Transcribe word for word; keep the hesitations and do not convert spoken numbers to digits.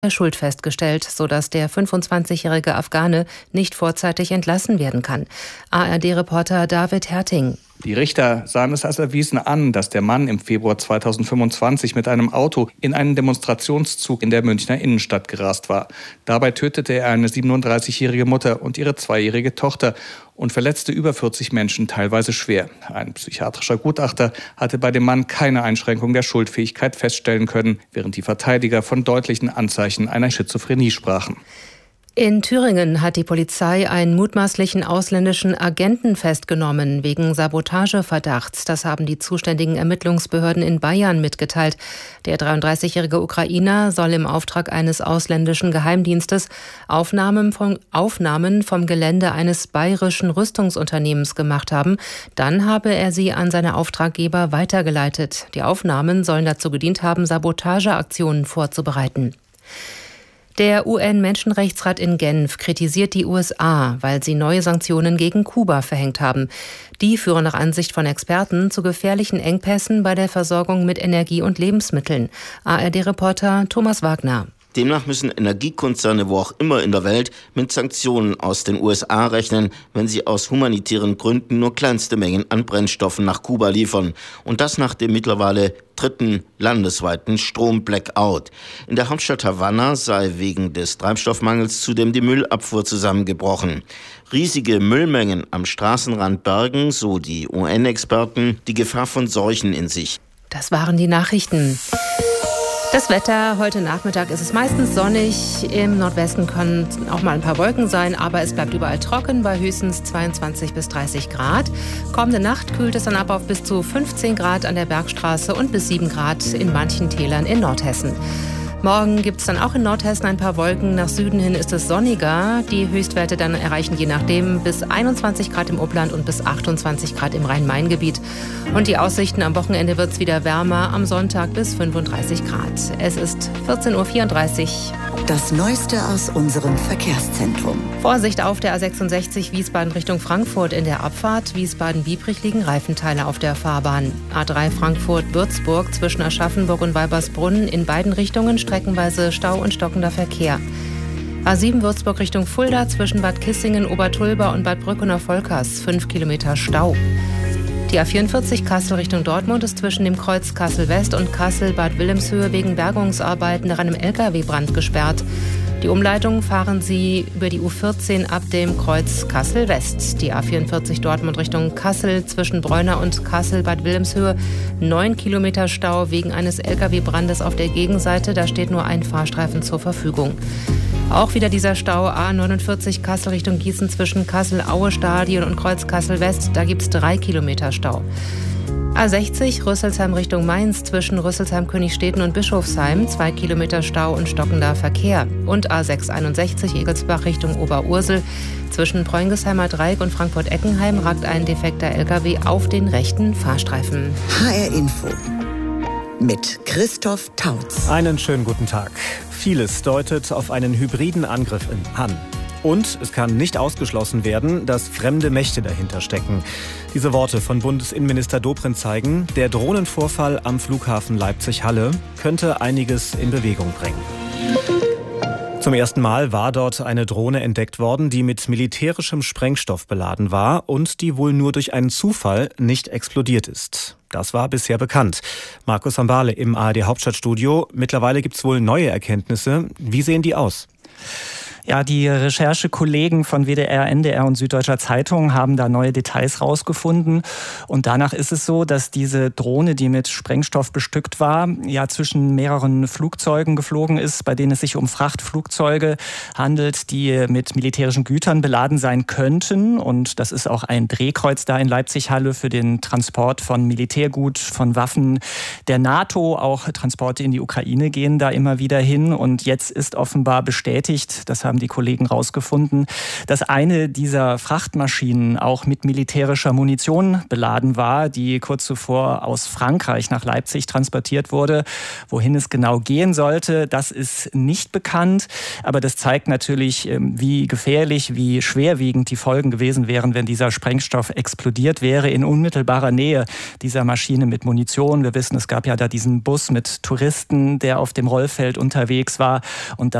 Schuld festgestellt, sodass der fünfundzwanzigjährige Afghane nicht vorzeitig entlassen werden kann. A R D-Reporter David Herting. Die Richter sahen es als erwiesen an, dass der Mann im Februar zweitausendfünfundzwanzig mit einem Auto in einen Demonstrationszug in der Münchner Innenstadt gerast war. Dabei tötete er eine siebenunddreißigjährige Mutter und ihre zweijährige Tochter und verletzte über vierzig Menschen, teilweise schwer. Ein psychiatrischer Gutachter hatte bei dem Mann keine Einschränkung der Schuldfähigkeit feststellen können, während die Verteidiger von deutlichen Anzeichen einer Schizophrenie sprachen. In Thüringen hat die Polizei einen mutmaßlichen ausländischen Agenten festgenommen wegen Sabotageverdachts. Das haben die zuständigen Ermittlungsbehörden in Bayern mitgeteilt. Der dreiunddreißigjährige Ukrainer soll im Auftrag eines ausländischen Geheimdienstes Aufnahmen vom, Aufnahmen vom Gelände eines bayerischen Rüstungsunternehmens gemacht haben. Dann habe er sie an seine Auftraggeber weitergeleitet. Die Aufnahmen sollen dazu gedient haben, Sabotageaktionen vorzubereiten. Der U N-Menschenrechtsrat in Genf kritisiert die U S A, weil sie neue Sanktionen gegen Kuba verhängt haben. Die führen nach Ansicht von Experten zu gefährlichen Engpässen bei der Versorgung mit Energie und Lebensmitteln. A R D-Reporter Thomas Wagner. Demnach müssen Energiekonzerne wo auch immer in der Welt mit Sanktionen aus den U S A rechnen, wenn sie aus humanitären Gründen nur kleinste Mengen an Brennstoffen nach Kuba liefern. Und das nach dem mittlerweile dritten landesweiten Strom-Blackout. In der Hauptstadt Havanna sei wegen des Treibstoffmangels zudem die Müllabfuhr zusammengebrochen. Riesige Müllmengen am Straßenrand bergen, so die U N-Experten, die Gefahr von Seuchen in sich. Das waren die Nachrichten. Das Wetter, heute Nachmittag ist es meistens sonnig, im Nordwesten können auch mal ein paar Wolken sein, aber es bleibt überall trocken bei höchstens zweiundzwanzig bis dreißig Grad. Kommende Nacht kühlt es dann ab auf bis zu fünfzehn Grad an der Bergstraße und bis sieben Grad in manchen Tälern in Nordhessen. Morgen gibt es dann auch in Nordhessen ein paar Wolken. Nach Süden hin ist es sonniger. Die Höchstwerte dann erreichen je nachdem bis einundzwanzig Grad im Upland und bis achtundzwanzig Grad im Rhein-Main-Gebiet. Und die Aussichten, am Wochenende wird es wieder wärmer, am Sonntag bis fünfunddreißig Grad. Es ist vierzehn Uhr vierunddreißig. Das Neueste aus unserem Verkehrszentrum. Vorsicht auf der A sechsundsechzig Wiesbaden Richtung Frankfurt in der Abfahrt. Wiesbaden-Biebrich liegen Reifenteile auf der Fahrbahn. A drei Frankfurt-Würzburg zwischen Aschaffenburg und Weibersbrunn in beiden Richtungen streckenweise Stau und stockender Verkehr. A sieben Würzburg Richtung Fulda zwischen Bad Kissingen, Obertulba und Bad Brückener-Volkers fünf Kilometer Stau. Die A vierundvierzig Kassel Richtung Dortmund ist zwischen dem Kreuz Kassel-West und Kassel-Bad Wilhelmshöhe wegen Bergungsarbeiten nach einem L K W-Brand gesperrt. Die Umleitung fahren Sie über die U vierzehn ab dem Kreuz Kassel-West. Die A vierundvierzig Dortmund Richtung Kassel zwischen Bräuner und Kassel-Bad Wilhelmshöhe neun Kilometer Stau wegen eines L K W-Brandes auf der Gegenseite. Da steht nur ein Fahrstreifen zur Verfügung. Auch wieder dieser Stau A neunundvierzig Kassel Richtung Gießen zwischen Kassel-Aue-Stadion und Kreuz Kassel-West. Da gibt es drei Kilometer Stau. A sechzig Rüsselsheim Richtung Mainz zwischen Rüsselsheim-Königstetten und Bischofsheim, zwei Kilometer Stau und stockender Verkehr. Und A sechshunderteinundsechzig Egelsbach Richtung Oberursel zwischen Preungesheimer Dreieck und Frankfurt-Eckenheim ragt ein defekter L K W auf den rechten Fahrstreifen. H R Info mit Christoph Tautz. Einen schönen guten Tag. Vieles deutet auf einen hybriden Angriff an. Und es kann nicht ausgeschlossen werden, dass fremde Mächte dahinter stecken. Diese Worte von Bundesinnenminister Dobrindt zeigen, der Drohnenvorfall am Flughafen Leipzig-Halle könnte einiges in Bewegung bringen. Zum ersten Mal war dort eine Drohne entdeckt worden, die mit militärischem Sprengstoff beladen war und die wohl nur durch einen Zufall nicht explodiert ist. Das war bisher bekannt. Markus Sambale im A R D Hauptstadtstudio. Mittlerweile gibt es wohl neue Erkenntnisse. Wie sehen die aus? Ja, die Recherchekollegen von W D R, N D R und Süddeutscher Zeitung haben da neue Details rausgefunden. Und danach ist es so, dass diese Drohne, die mit Sprengstoff bestückt war, ja zwischen mehreren Flugzeugen geflogen ist, bei denen es sich um Frachtflugzeuge handelt, die mit militärischen Gütern beladen sein könnten. Und das ist auch ein Drehkreuz da in Leipzig-Halle für den Transport von Militärgut, von Waffen der NATO. Auch Transporte in die Ukraine gehen da immer wieder hin. Und jetzt ist offenbar bestätigt, das haben die Kollegen rausgefunden, dass eine dieser Frachtmaschinen auch mit militärischer Munition beladen war, die kurz zuvor aus Frankreich nach Leipzig transportiert wurde. Wohin es genau gehen sollte, das ist nicht bekannt. Aber das zeigt natürlich, wie gefährlich, wie schwerwiegend die Folgen gewesen wären, wenn dieser Sprengstoff explodiert wäre in unmittelbarer Nähe dieser Maschine mit Munition. Wir wissen, es gab ja da diesen Bus mit Touristen, der auf dem Rollfeld unterwegs war. Und